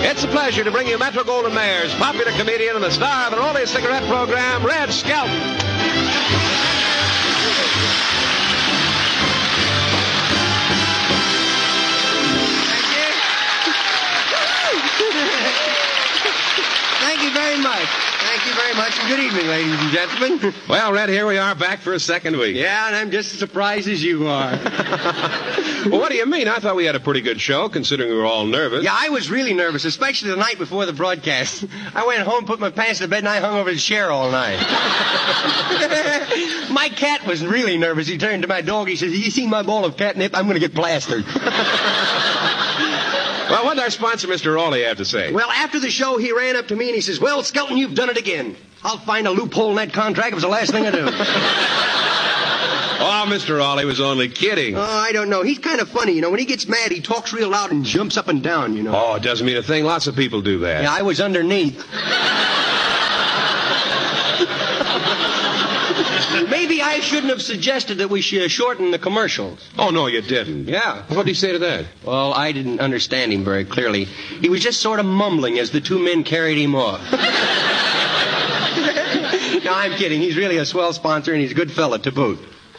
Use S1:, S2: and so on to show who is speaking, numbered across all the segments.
S1: It's a pleasure to bring you Metro Goldwyn Mayer's popular comedian and the star of the Rollie Cigarette program, Red Skelton.
S2: Thank you very much. Thank you very much. Good evening, ladies and gentlemen.
S1: Well, Red, here we are back for a second week.
S2: Yeah, and I'm just as surprised as you are.
S1: Well, what do you mean? I thought we had a pretty good show, considering we were all nervous.
S2: Yeah, I was really nervous, especially the night before the broadcast. I went home, put my pants in bed, and I hung over the chair all night. My cat was really nervous. He turned to my dog. He says, "You seen my ball of catnip? I'm going to get plastered."
S1: Well, what did our sponsor, Mr. Rawley, have to say?
S2: Well, after the show, he ran up to me and he says, "Well, Skelton, you've done it again. I'll find a loophole in that contract. It was the last thing I do."
S1: Oh, Mr. Rawley was only kidding.
S2: Oh, I don't know. He's kind of funny, you know. When he gets mad, he talks real loud and jumps up and down, you know.
S1: Oh, it doesn't mean a thing. Lots of people do that.
S2: Yeah, I was underneath. Maybe I shouldn't have suggested that we should shorten the commercials.
S1: Oh, no, you didn't.
S2: Yeah.
S1: What did he say to that?
S2: Well, I didn't understand him very clearly. He was just sort of mumbling as the two men carried him off. No, I'm kidding. He's really a swell sponsor, and he's a good fella to boot.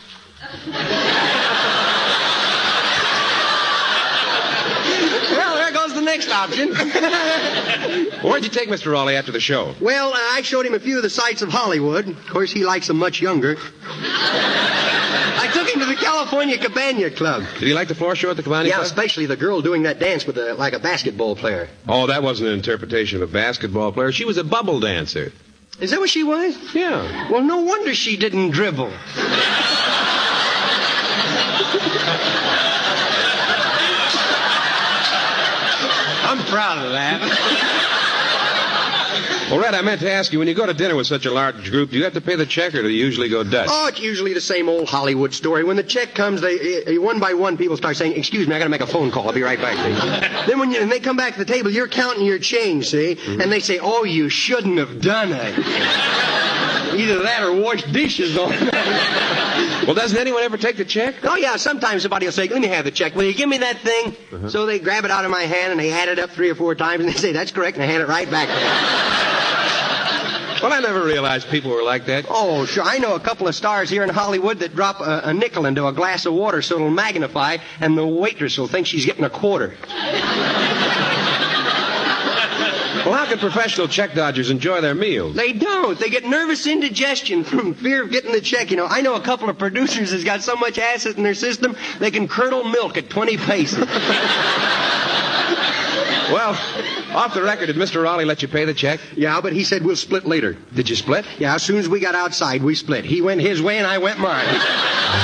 S2: Well, there goes the next option.
S1: Where'd you take Mr. Rawley after the show?
S2: Well, I showed him a few of the sights of Hollywood. Of course, he likes them much younger. I took him to the California Cabana Club.
S1: Did he like the floor show at the Cabana
S2: Yeah,
S1: Club?
S2: especially the girl doing that dance with like a basketball player.
S1: Oh, that wasn't an interpretation of a basketball player. She was a bubble dancer.
S2: Is that what she was?
S1: Yeah.
S2: Well, no wonder she didn't dribble. I'm proud of that.
S1: Well, Red, I meant to ask you, when you go to dinner with such a large group, do you have to pay the check or do you usually go Dutch?
S2: Oh, it's usually the same old Hollywood story. When the check comes, they one by one, people start saying, "Excuse me, I got to make a phone call. I'll be right back." Then when they come back to the table, you're counting your change, see? Mm-hmm. And they say, "Oh, you shouldn't have done it." Either that or wash dishes on that.
S1: Well, doesn't anyone ever take the check?
S2: Oh, yeah, sometimes somebody will say, "Let me have the check. Will you give me that thing?" Uh-huh. So they grab it out of my hand, and they add it up 3 or 4 times, and they say, "That's correct," and they hand it right back to me.
S1: Well, I never realized people were like that.
S2: Oh, sure. I know a couple of stars here in Hollywood that drop a nickel into a glass of water so it'll magnify, and the waitress will think she's getting a quarter.
S1: Well, how can professional check dodgers enjoy their meals?
S2: They don't. They get nervous indigestion from fear of getting the check. You know, I know a couple of producers that's got so much acid in their system, they can curdle milk at 20 paces.
S1: Well, off the record, did Mr. Rawley let you pay the check?
S2: Yeah, but he said we'll split later.
S1: Did you split?
S2: Yeah, as soon as we got outside, we split. He went his way and I went mine.